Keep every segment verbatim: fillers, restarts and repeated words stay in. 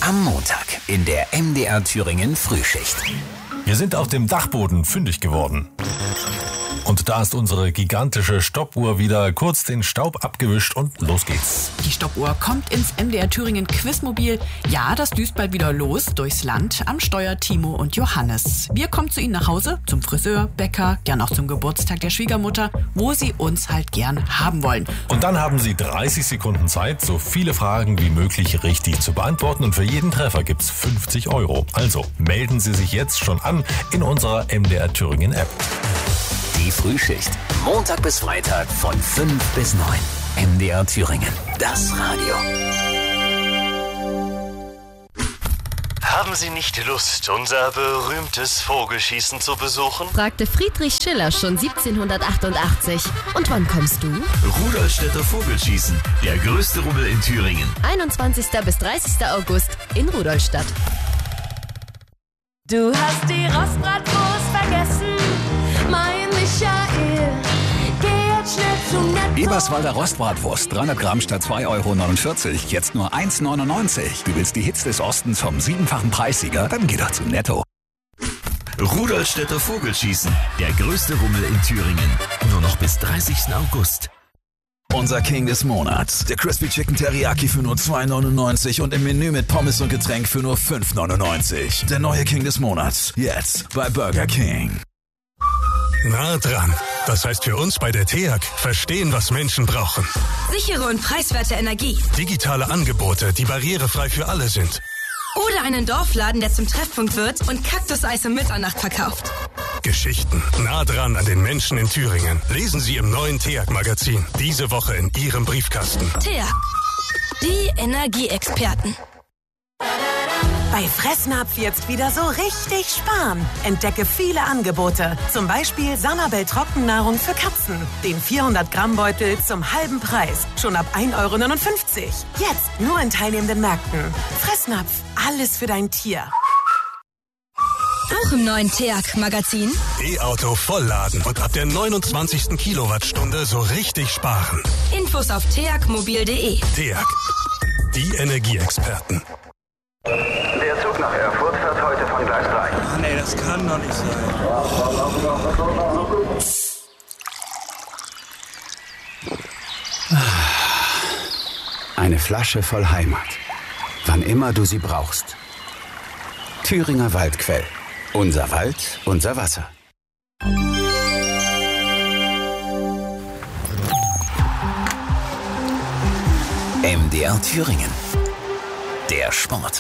Am Montag in der M D R Thüringen Frühschicht. Wir sind auf dem Dachboden fündig geworden. Und da ist unsere gigantische Stoppuhr wieder kurz den Staub abgewischt und los geht's. Die Stoppuhr kommt ins M D R Thüringen Quizmobil. Ja, das düst bald wieder los durchs Land. Am Steuer Timo und Johannes. Wir kommen zu Ihnen nach Hause, zum Friseur, Bäcker, gern auch zum Geburtstag der Schwiegermutter, wo Sie uns halt gern haben wollen. Und dann haben Sie dreißig Sekunden Zeit, so viele Fragen wie möglich richtig zu beantworten. Und für jeden Treffer gibt's fünfzig Euro. Also melden Sie sich jetzt schon an in unserer M D R Thüringen App. Die Frühschicht. Montag bis Freitag von fünf bis neun. M D R Thüringen. Das Radio. Haben Sie nicht Lust, unser berühmtes Vogelschießen zu besuchen? Fragte Friedrich Schiller schon siebzehnhundertachtundachtzig. Und wann kommst du? Rudolstädter Vogelschießen, der größte Rummel in Thüringen. einundzwanzigsten bis dreißigsten August in Rudolstadt. Du hast die Rostbratwurst vergessen, mein Michael. Geh jetzt schnell zum Netto. Eberswalder Rostbratwurst, dreihundert Gramm statt zwei Euro neunundvierzig, jetzt nur eins neunundneunzig. Du willst die Hits des Ostens vom siebenfachen Preissieger? Dann geh doch zu Netto. Rudolstädter Vogelschießen, der größte Rummel in Thüringen. Nur noch bis dreißigsten August. Unser King des Monats, der Crispy Chicken Teriyaki für nur zwei neunundneunzig und im Menü mit Pommes und Getränk für nur fünf neunundneunzig. Der neue King des Monats, jetzt bei Burger King. Nah dran. Das heißt für uns bei der T E A G, verstehen, was Menschen brauchen. Sichere und preiswerte Energie. Digitale Angebote, die barrierefrei für alle sind. Oder einen Dorfladen, der zum Treffpunkt wird und Kaktuseis um Mitternacht verkauft. Geschichten nah dran an den Menschen in Thüringen. Lesen Sie im neuen T E A G-Magazin. Diese Woche in Ihrem Briefkasten. T E A G. Die Energieexperten. Bei Fressnapf jetzt wieder so richtig sparen. Entdecke viele Angebote. Zum Beispiel Sanabel Trockennahrung für Katzen. Den vierhundert Gramm Beutel zum halben Preis. Schon ab ein Euro neunundfünfzig. Jetzt nur in teilnehmenden Märkten. Fressnapf. Alles für dein Tier. Auch im neuen T E A G-Magazin. E-Auto vollladen und ab der neunundzwanzigsten Kilowattstunde so richtig sparen. Infos auf teagmobil punkt de. T E A G. Die Energieexperten. Der Zug nach Erfurt fährt heute von Gleis drei. Ach nee, das kann doch nicht sein. Eine Flasche voll Heimat. Wann immer du sie brauchst. Thüringer Waldquell. Unser Wald, unser Wasser. M D R Thüringen. Der Sport.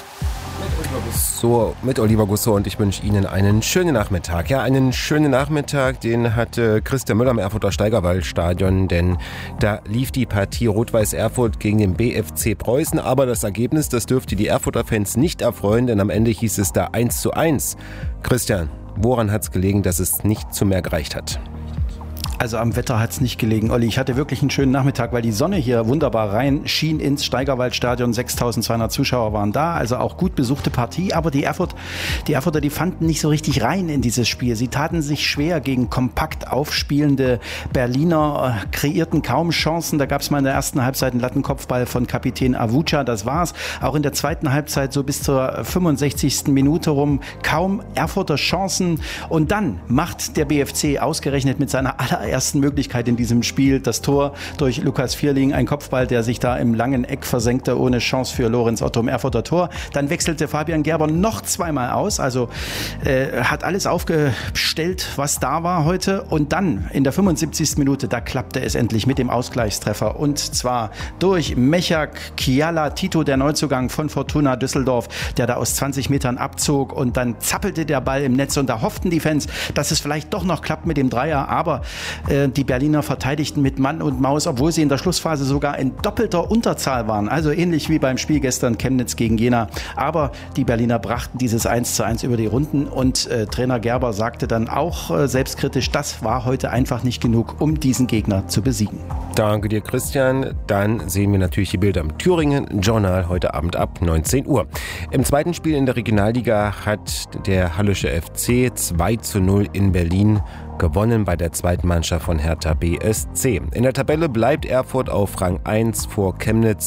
So, mit Oliver Gusso und ich wünsche Ihnen einen schönen Nachmittag. Ja, einen schönen Nachmittag, den hatte Christian Müller am Erfurter Steigerwaldstadion, denn da lief die Partie Rot-Weiß Erfurt gegen den B F C Preußen, aber das Ergebnis, das dürfte die Erfurter Fans nicht erfreuen, denn am Ende hieß es da eins zu eins. Christian, woran hat es gelegen, dass es nicht zu mehr gereicht hat? Also am Wetter hat es nicht gelegen, Olli. Ich hatte wirklich einen schönen Nachmittag, weil die Sonne hier wunderbar rein schien ins Steigerwaldstadion. sechstausendzweihundert Zuschauer waren da, also auch gut besuchte Partie. Aber die Erfurt, die Erfurter, die fanden nicht so richtig rein in dieses Spiel. Sie taten sich schwer gegen kompakt aufspielende Berliner, äh, kreierten kaum Chancen. Da gab es mal in der ersten Halbzeit einen Lattenkopfball von Kapitän Avuca, das war's. Auch in der zweiten Halbzeit so bis zur fünfundsechzigsten Minute rum kaum Erfurter Chancen. Und dann macht der B F C ausgerechnet mit seiner allerersten ersten Möglichkeit in diesem Spiel das Tor durch Lukas Vierling, ein Kopfball, der sich da im langen Eck versenkte, ohne Chance für Lorenz Otto im Erfurter Tor. Dann wechselte Fabian Gerber noch zweimal aus, also äh, hat alles aufgestellt, was da war heute. Und dann in der fünfundsiebzigsten Minute, da klappte es endlich mit dem Ausgleichstreffer, und zwar durch Mechak Kiala Tito, der Neuzugang von Fortuna Düsseldorf, der da aus zwanzig Metern abzog, und dann zappelte der Ball im Netz und da hofften die Fans, dass es vielleicht doch noch klappt mit dem Dreier, aber die Berliner verteidigten mit Mann und Maus, obwohl sie in der Schlussphase sogar in doppelter Unterzahl waren. Also ähnlich wie beim Spiel gestern Chemnitz gegen Jena. Aber die Berliner brachten dieses eins zu eins über die Runden, und äh, Trainer Gerber sagte dann auch äh, selbstkritisch, das war heute einfach nicht genug, um diesen Gegner zu besiegen. Danke dir, Christian. Dann sehen wir natürlich die Bilder im Thüringen-Journal heute Abend ab neunzehn Uhr. Im zweiten Spiel in der Regionalliga hat der Hallische F C zwei zu null in Berlin gewonnen bei der zweiten Mannschaft von Hertha B S C. In der Tabelle bleibt Erfurt auf Rang eins vor Chemnitz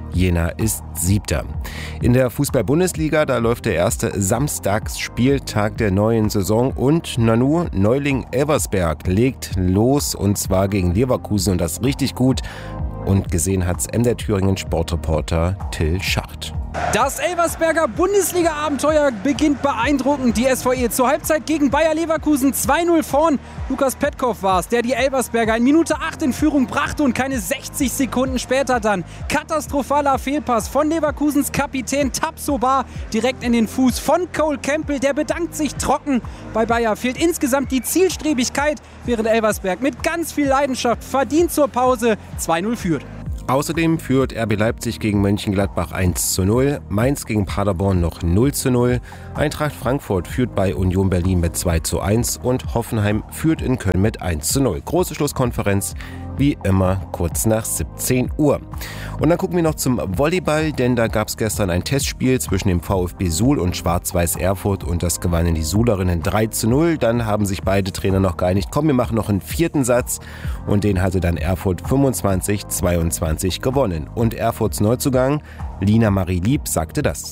Jena ist Siebter. In der Fußball-Bundesliga, da läuft der erste Samstagsspieltag der neuen Saison und Nanu, Neuling Elversberg legt los und zwar gegen Leverkusen und das richtig gut. Und gesehen hat's M D R Thüringen Sportreporter Till Schacht. Das Elversberger Bundesliga-Abenteuer beginnt beeindruckend. Die S V E zur Halbzeit gegen Bayer Leverkusen zwei null vorn. Lukas Petkoff war es, der die Elversberger in Minute acht in Führung brachte und keine sechzig Sekunden später dann katastrophaler Fehlpass von Leverkusens Kapitän Tabsoba direkt in den Fuß von Cole Campbell. Der bedankt sich trocken. Bei Bayer fehlt insgesamt die Zielstrebigkeit, während Elversberg mit ganz viel Leidenschaft verdient zur Pause zwei null führt. Außerdem führt R B Leipzig gegen Mönchengladbach eins zu null, Mainz gegen Paderborn noch null zu null, Eintracht Frankfurt führt bei Union Berlin mit zwei zu eins und Hoffenheim führt in Köln mit eins zu null. Große Schlusskonferenz, wie immer kurz nach siebzehn Uhr. Und dann gucken wir noch zum Volleyball, denn da gab es gestern ein Testspiel zwischen dem VfB Suhl und Schwarz-Weiß Erfurt und das gewannen die Suhlerinnen drei zu null. Dann haben sich beide Trainer noch geeinigt, komm, wir machen noch einen vierten Satz und den hatte dann Erfurt fünfundzwanzig zweiundzwanzig gewonnen. Und Erfurts Neuzugang Lina Marie Lieb sagte das.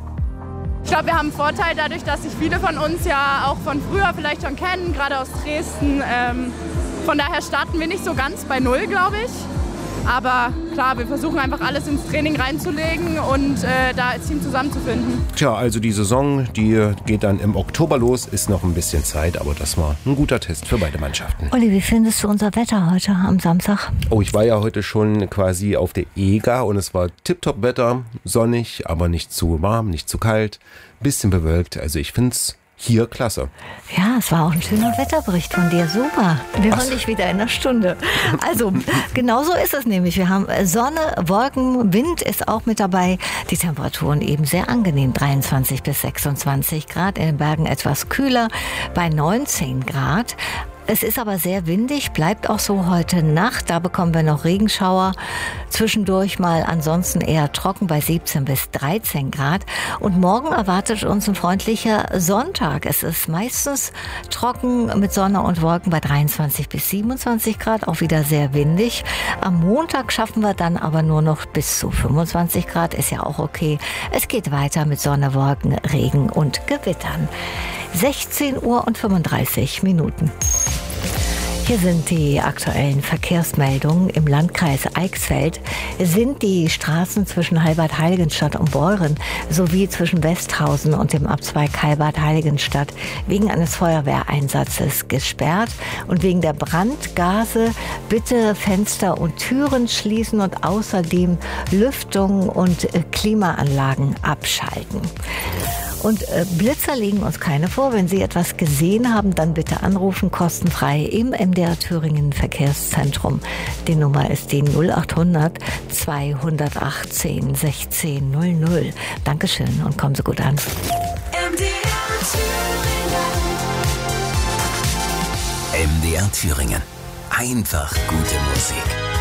Ich glaube, wir haben einen Vorteil dadurch, dass sich viele von uns ja auch von früher vielleicht schon kennen, gerade aus Dresden. Ähm, von daher starten wir nicht so ganz bei Null, glaube ich. Aber klar, wir versuchen einfach alles ins Training reinzulegen und äh, da als Team zusammenzufinden. Tja, also die Saison, die geht dann im Oktober los, ist noch ein bisschen Zeit, aber das war ein guter Test für beide Mannschaften. Olli, wie findest du unser Wetter heute am Samstag? Oh, ich war ja heute schon quasi auf der E G A und es war Tipptopp-Wetter, sonnig, aber nicht zu warm, nicht zu kalt, bisschen bewölkt. Also ich finde es hier klasse. Ja, es war auch ein schöner Wetterbericht von dir. Super. Wir hören dich wieder in einer Stunde. Also, genau so ist es nämlich. Wir haben Sonne, Wolken, Wind ist auch mit dabei. Die Temperaturen eben sehr angenehm. dreiundzwanzig bis sechsundzwanzig Grad. In den Bergen etwas kühler bei neunzehn Grad. Es ist aber sehr windig, bleibt auch so heute Nacht. Da bekommen wir noch Regenschauer. Zwischendurch mal ansonsten eher trocken bei siebzehn bis dreizehn Grad. Und morgen erwartet uns ein freundlicher Sonntag. Es ist meistens trocken mit Sonne und Wolken bei dreiundzwanzig bis siebenundzwanzig Grad. Auch wieder sehr windig. Am Montag schaffen wir dann aber nur noch bis zu fünfundzwanzig Grad. Ist ja auch okay. Es geht weiter mit Sonne, Wolken, Regen und Gewittern. sechzehn Uhr und fünfunddreißig Minuten. Hier sind die aktuellen Verkehrsmeldungen. Im Landkreis Eichsfeld sind die Straßen zwischen Halbert-Heiligenstadt und Beuren sowie zwischen Westhausen und dem Abzweig Halbert-Heiligenstadt wegen eines Feuerwehreinsatzes gesperrt. Und wegen der Brandgase bitte Fenster und Türen schließen und außerdem Lüftung und Klimaanlagen abschalten. Und äh, Blitzer legen uns keine vor. Wenn Sie etwas gesehen haben, dann bitte anrufen, kostenfrei im M D R Thüringen Verkehrszentrum. Die Nummer ist die null achthundert zweihundertachtzehn sechzehn null null. Dankeschön und kommen Sie gut an. M D R Thüringen. M D R Thüringen. Einfach gute Musik.